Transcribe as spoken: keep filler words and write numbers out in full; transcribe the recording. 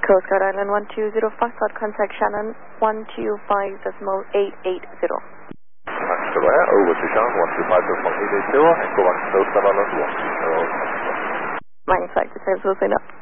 Coast Guard Island one two zero Foxtrot, contact Shannon one two five decimal eight eight zero. Square, over to Shannon one two five decimal eight eight zero, and go back to Coast Guard Island one two zero. Magnify to San Jose now.